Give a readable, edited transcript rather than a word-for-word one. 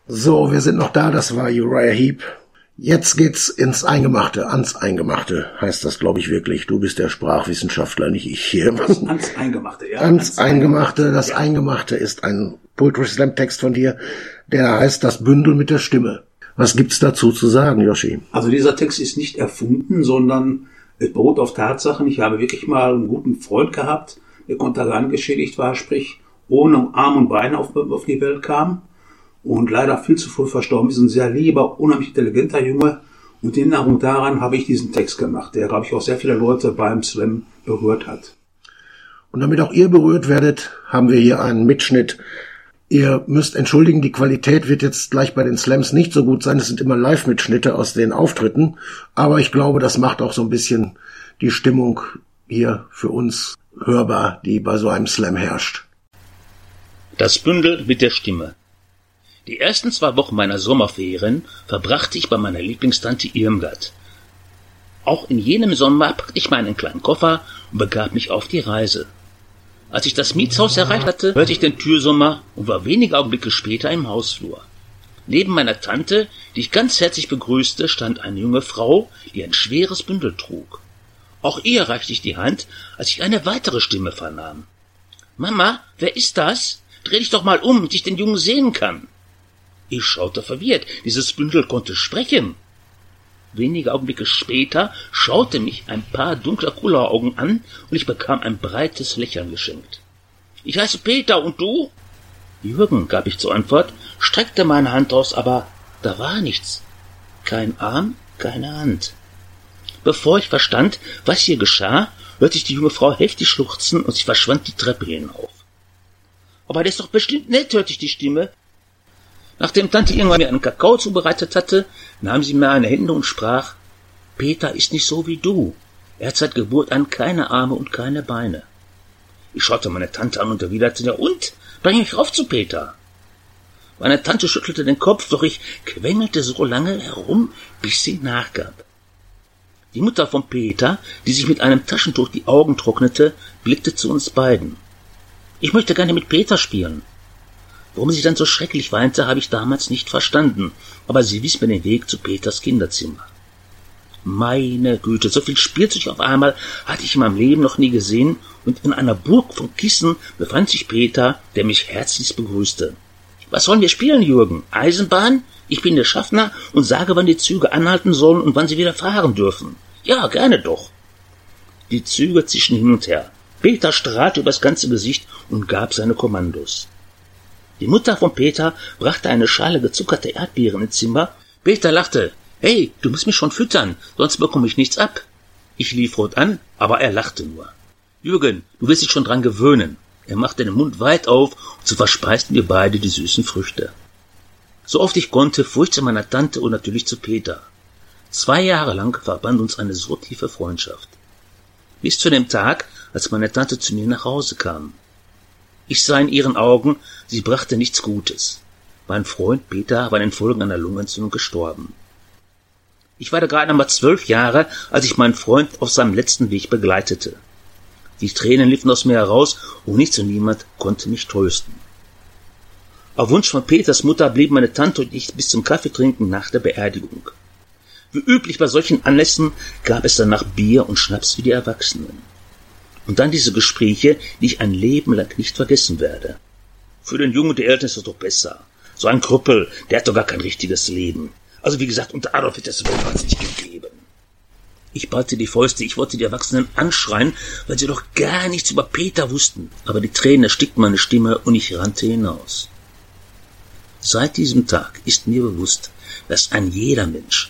So, wir sind noch da, das war Uriah Heep. Jetzt geht's ans Eingemachte heißt das, glaube ich, wirklich. Du bist der Sprachwissenschaftler, nicht ich hier. Ans Eingemachte, ja. Ans Eingemachte, das Eingemachte ist ein Poetry Slam Text von dir, der heißt Das Bündel mit der Stimme. Was gibt's dazu zu sagen, Yoshi? Also dieser Text ist nicht erfunden, sondern es beruht auf Tatsachen. Ich habe wirklich mal einen guten Freund gehabt, der kontergan geschädigt war, sprich ohne Arm und Beine auf die Welt kam und leider viel zu früh verstorben ist. Ein sehr lieber, unheimlich intelligenter Junge. Und in Erinnerung daran habe ich diesen Text gemacht, der, glaube ich, auch sehr viele Leute beim Slam berührt hat. Und damit auch ihr berührt werdet, haben wir hier einen Mitschnitt. Ihr müsst entschuldigen, die Qualität wird jetzt gleich bei den Slams nicht so gut sein. Es sind immer Live-Mitschnitte aus den Auftritten. Aber ich glaube, das macht auch so ein bisschen die Stimmung hier für uns hörbar, die bei so einem Slam herrscht. Das Bündel mit der Stimme. Die ersten 2 Wochen meiner Sommerferien verbrachte ich bei meiner Lieblingstante Irmgard. Auch in jenem Sommer packte ich meinen kleinen Koffer und begab mich auf die Reise. Als ich das Mietshaus erreicht hatte, hörte ich den Türsummer und war wenige Augenblicke später im Hausflur. Neben meiner Tante, die ich ganz herzlich begrüßte, stand eine junge Frau, die ein schweres Bündel trug. Auch ihr reichte ich die Hand, als ich eine weitere Stimme vernahm. »Mama, wer ist das? Dreh dich doch mal um, damit ich den Jungen sehen kann.« Ich schaute verwirrt. Dieses Bündel konnte sprechen. Wenige Augenblicke später schaute mich ein paar dunkler Kulleraugen an und ich bekam ein breites Lächeln geschenkt. »Ich heiße Peter, und du?« »Jürgen«, gab ich zur Antwort, streckte meine Hand aus, aber da war nichts. Kein Arm, keine Hand. Bevor ich verstand, was hier geschah, hörte ich die junge Frau heftig schluchzen und sie verschwand die Treppe hinauf. »Aber der ist doch bestimmt nett«, hörte ich die Stimme. Nachdem Tante irgendwann mir einen Kakao zubereitet hatte, nahm sie mir eine Hände und sprach, »Peter ist nicht so wie du. Er hat seit Geburt an keine Arme und keine Beine.« Ich schaute meine Tante an und erwiderte, »Ja und? Bring mich rauf zu Peter.« Meine Tante schüttelte den Kopf, doch ich quengelte so lange herum, bis sie nachgab. Die Mutter von Peter, die sich mit einem Taschentuch die Augen trocknete, blickte zu uns beiden. »Ich möchte gerne mit Peter spielen.« Warum sie dann so schrecklich weinte, habe ich damals nicht verstanden, aber sie wies mir den Weg zu Peters Kinderzimmer. Meine Güte, so viel Spielzeug auf einmal hatte ich in meinem Leben noch nie gesehen, und in einer Burg von Kissen befand sich Peter, der mich herzlichst begrüßte. »Was sollen wir spielen, Jürgen? Eisenbahn? Ich bin der Schaffner und sage, wann die Züge anhalten sollen und wann sie wieder fahren dürfen.« »Ja, gerne doch.« Die Züge zischen hin und her. Peter strahlte übers ganze Gesicht und gab seine Kommandos. Die Mutter von Peter brachte eine Schale gezuckerte Erdbeeren ins Zimmer. Peter lachte. »Hey, du musst mich schon füttern, sonst bekomme ich nichts ab.« Ich lief rot an, aber er lachte nur. »Jürgen, du wirst dich schon dran gewöhnen.« Er machte den Mund weit auf, und so verspeisten wir beide die süßen Früchte. So oft ich konnte, fuhr ich zu meiner Tante und natürlich zu Peter. 2 Jahre lang verband uns eine so tiefe Freundschaft. Bis zu dem Tag, als meine Tante zu mir nach Hause kam. Ich sah in ihren Augen, sie brachte nichts Gutes. Mein Freund Peter war in den Folgen einer Lungenentzündung gestorben. Ich war da gerade einmal 12 Jahre, als ich meinen Freund auf seinem letzten Weg begleitete. Die Tränen liefen aus mir heraus und nichts und niemand konnte mich trösten. Auf Wunsch von Peters Mutter blieben meine Tante und ich bis zum Kaffeetrinken nach der Beerdigung. Wie üblich bei solchen Anlässen gab es danach Bier und Schnaps für die Erwachsenen. Und dann diese Gespräche, die ich ein Leben lang nicht vergessen werde. Für den Jungen und die Eltern ist das doch besser. So ein Krüppel, der hat doch gar kein richtiges Leben. Also wie gesagt, unter Adolf hätte es wohl was nicht gegeben. Ich ballte die Fäuste, ich wollte die Erwachsenen anschreien, weil sie doch gar nichts über Peter wussten. Aber die Tränen erstickten meine Stimme und ich rannte hinaus. Seit diesem Tag ist mir bewusst, dass ein jeder Mensch